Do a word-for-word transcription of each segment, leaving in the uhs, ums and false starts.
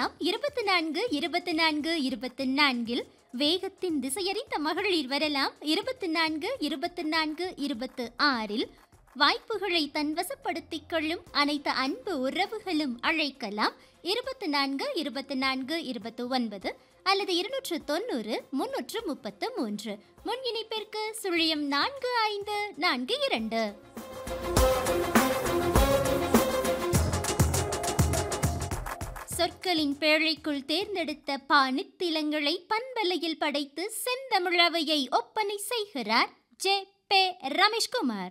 வரலாம். இருபத்தி நான்கு இருபத்தி நான்கு இருபத்தி நான்கில் வேகத்தின் திசையறிந்த மகளிர் வரலாம். இருபத்தி நான்கு இருபத்தி நான்கு இருபத்தி ஆறில் வாய்ப்புகளை தன்வசப்படுத்திக் கொள்ளும் அனைத்து அன்பு உறவுகளும் அழைக்கலாம். இருபத்தி நான்கு இருபத்தி நான்கு இருபத்தி ஒன்பது அல்லது இருநூற்று தொண்ணூறு முன்னூற்று முப்பத்து மூன்று. முன் இணைப்பிற்கு சுழியம் நான்கு ஐந்து நான்கு இரண்டு. சொற்களின் பேழைக்குள் தேர்ந்தெடுத்த பானித்திலங்களை பண்பலையில் படைத்து செந்தமிழவையை ஒப்பனை செய்கிறார் ஜே பே ரமேஷ்குமார்.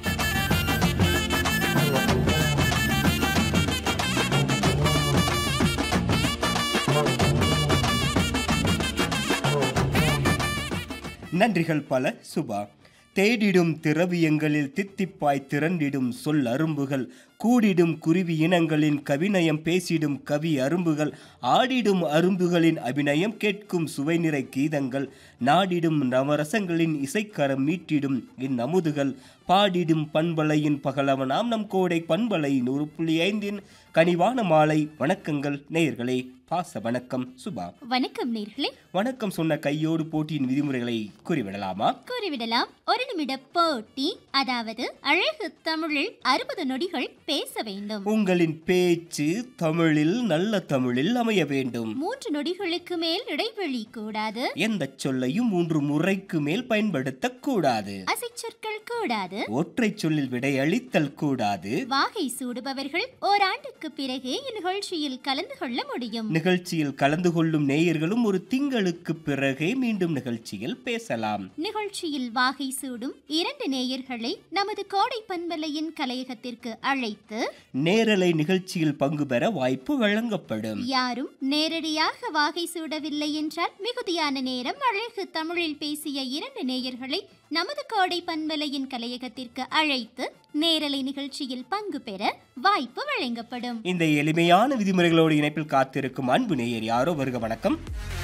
நன்றிகள் பல சுபா. தேடிடும் திரவியங்களில் தித்திப்பாய் திரண்டிடும் சொல் அரும்புகள், கூடிடும் குருவி இனங்களின் கவிநயம் பேசிடும் கவி அரும்புகள், ஆடிடும் அரும்புகளின் அபிநயம் கேட்கும் சுவைநிறை கீதங்கள், நாடிடும் நவரசங்களின் இசைக்கரம் மீட்டிடும் இந்நமுதுகள், பாடிடும் பண்பலையின் பகலவனாம் நம் கோடை பண்பலை நூறு புள்ளி ஐந்தின் கனிவான மாலை வணக்கங்கள் நேயர்களே. பாச வணக்கம் சுபா. வணக்கம் நேயர்களே. வணக்கம் சொன்ன கையோடு போட்டியின் விதிமுறைகளை கூறிவிடலாமா? கூறிவிடலாம். ஒரு நிமிட போட்டி, அதாவது அழகு தமிழில் அறுபது நொடிகள் பேச வேண்டும். உங்களின் பேச்சு தமிழில் நல்ல தமிழில் அமைய வேண்டும். மூன்று நொடிகளுக்கு மேல் இடைவெளி கூடாது. எந்த சொல்லையும் மூன்று முறைக்கு மேல் பயன்படுத்த கூடாது. அசைச்சொற்கள் கூடாது. ஒற்றை சொல்லில் விடையளித்தல் கூடாது. வாகை சூடுபவர்கள் ஓராண்டுக்கு பிறகே இந்நிகழ்ச்சியில் கலந்து கொள்ள முடியும். நிகழ்ச்சியில் கலந்து கொள்ளும் நேயர்களும் ஒரு திங்களுக்கு பிறகே மீண்டும் நிகழ்ச்சியில் பேசலாம். நிகழ்ச்சியில் வாகை சூடும் இரண்டு நேயர்களை நமது கோடை பண்பலையின் கலையகத்திற்கு அழைத்து நேரலை நிகழ்ச்சியில் பங்கு பெற வாய்ப்பு வழங்கப்படும். யாரும் நேரடியாக வாகை சூடவில்லை என்றால் மிகுதியான நேரம் அழகு தமிழில் பேசிய இரண்டு நேயர்களை நமது கோடை பண்பலையின் கலையகத்திற்கு அழைத்து நேரலை நிகழ்ச்சியில் பங்கு பெற வாய்ப்பு வழங்கப்படும். இந்த எளிமையான விதிமுறைகளோடு இணைப்பில் காத்திருக்கும் அன்பு நேயர் யாரோ வருக. வணக்கம்.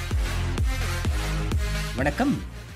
வணக்கம்.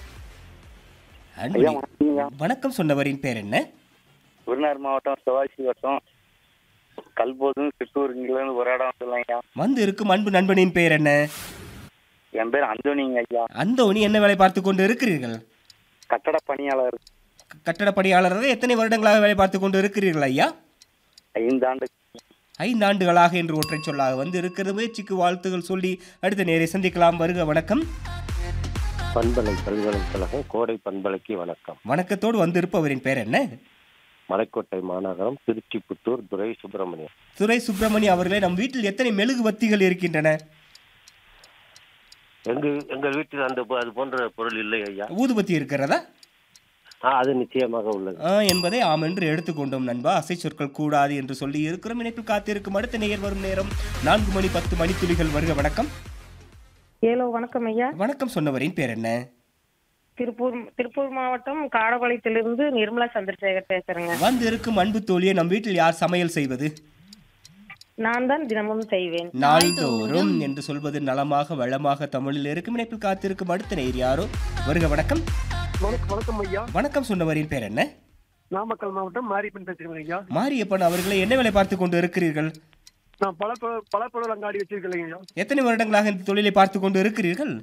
வணக்கம் சொன்னவரின் பேர் என்ன? விருதுநகர் மாவட்டம் சிவாசி வட்டம் கல்போதும் சித்தூர் ஒரு இடம் சொல்லுங்க. வந்து இருக்கும் அன்பு நண்பனின் பேர் என்ன? என் பேர் அந்தோனிங்க ஐயா. அந்தோனி, என்ன வேலை பார்த்து கொண்டு இருக்கிறீர்கள்? கட்டட பணியாளர். கட்டட பணியாளராக எத்தனை வருடங்களாக வேலை பார்த்து கொண்டு இருக்கிறீர்கள் ஐயா? ஐந்து ஆண்டு ஐந்து ஆண்டுகளாக என்று ஒற்றை சொல்லாக வந்து இருக்கிற முயற்சிக்கு வாழ்த்துகள் சொல்லி அடுத்த நேரை சந்திக்கலாம். வருக. வணக்கம். பண்பலை பல்கலைக்கழகம் கோடை பண்பலைக்கு வணக்கம். வணக்கத்தோடு வந்திருப்பவரின் பேர் என்ன? மலைக்கோட்டை மாநகரம் திருச்சி புத்தூர் துரை சுப்பிரமணியம். துரை சுப்பிரமணியம் அவர்களே, நம் வீட்டில் எத்தனை மெழுகு வத்திகள் இருக்கின்றன? எங்க எங்கள் வீட்டில் அந்த அது போன்ற பொருள் இல்லை ஐயா. ஊதுபத்தி இருக்கிறதா? அது நிச்சயமாக உள்ளது என்பதை ஆம் என்று எடுத்துக்கொண்டோம் நண்பா. அசை சொற்கள் கூடாது என்று சொல்லி இருக்கிறோம். இணைப்பில் காத்திருக்கும் அடுத்த நேயர் வரும் நேரம் நான்கு மணி பத்து மணித்துளிகள். வருக. வணக்கம். ஏலோ வணக்கம் ஐயா. வணக்கம் சொன்னவரின் பேர் என்ன? திருப்பூர் திருப்பூர் மாவட்டம் காடபாளையத்திலிருந்து நிர்மலா சந்திரசேகர் பேசுறேங்க. வந்து இருக்கும் அன்பு தோழியை, நம் வீட்டில் யார் சமையல் செய்வது? நான் தான் தினமும் செய்வேன். நாள்தோறும் என்று சொல்வது நலமாக வளமாக தமிழில் இருக்கும். இணைப்பில் காத்திருக்கும் அடுத்த நேயர் யாரோ வருக. வணக்கம். வணக்கம் ஐயா. வணக்கம் சொன்னவரின் பேர் என்ன? நாமக்கல் மாவட்டம் மாரியப்பன் பேசுகிறேன் ஐயா. மாரியப்பன் அவர்களை, என்ன வேலை பார்த்து கொண்டு இருக்கிறீர்கள்? நான் பல பல பொருள் அங்காடி வச்சிருக்கேன் ஐயா. எத்தனை வருடங்களாக இந்த தொழிலை பார்த்து கொண்டு இருக்கிறீர்கள்?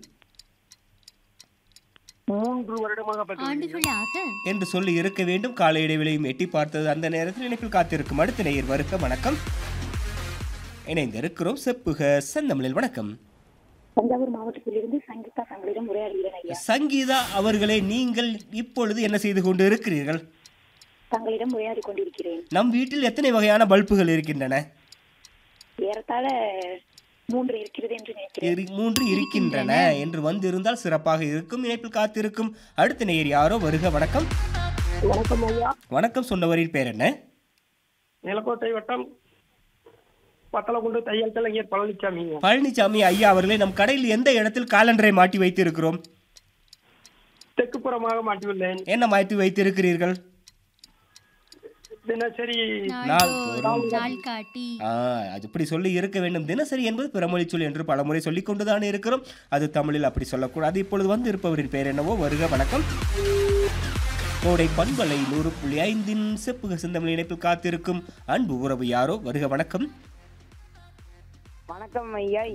மூன்று வருடமாக ஆண்டுகளாக என்று சொல்லி இருக்க வேண்டும். கால இடைவெளியும் எட்டி பார்த்தது. அந்த நேரத்தில் இணைப்பில் காத்திருக்கும் அடுத்த நேயர் வருக. வணக்கம். இணைந்திருக்கிறோம் செப்புக செந்தமிழில். வணக்கம். தஞ்சாவூர் மாவட்டத்திலிருந்து சங்கீதா தங்களிடம் உரையாடுகிறேன். சங்கீதா அவர்களே, நீங்கள் இப்பொழுது என்ன செய்து கொண்டு இருக்கிறீர்கள்? தங்களிடம் உரையாடி கொண்டிருக்கிறேன். நம் வீட்டில் எத்தனை வகையான பல்புகள் இருக்கின்றன? ஏறத்தாழ மூன்று இருக்கிறது என்று நினைக்கிறேன். மூன்று இருக்கின்றன என்று வந்திருந்தால் சிறப்பாக இருக்கும். இணைப்பில் காத்திருக்கும் அடுத்த நேயர் யாரோ வருக. வணக்கம். வணக்கம் ஐயா. வணக்கம் சொன்னவரின் பேர் என்ன? நிலக்கோட்டை வட்டம் பத்தலகுண்டு தையல் கலைஞர் பழனிசாமி. பழனிசாமி ஐயா அவர்களே, நம் கடையில் எந்த இடத்தில் காலண்டரை மாட்டி வைத்திருக்கிறோம்? தெற்குப்புறமாக மாட்டியுள்ளேன். என்ன மாட்டி வைத்திருக்கிறீர்கள்? தினசரி நாள்காட்டி. அது இப்படி சொல்லி இருக்க வேண்டும். தினசரி என்பது பிறமொழி சொல் என்று பலமுறை சொல்லிக் கொண்டுதான் இருக்கிறோம். அது தமிழில் அப்படி சொல்லக்கூடாது. இப்பொழுது வந்து இருப்பவரின் பேர் என்னவோ வருக. வணக்கம். கோடை பண்பலை நூறு புள்ளி ஐந்தின் செப்புக சிந்தமிழ் இணைப்பில் காத்திருக்கும் அன்பு உறவு யாரோ வருக. வணக்கம். வணக்கம் ஐயா.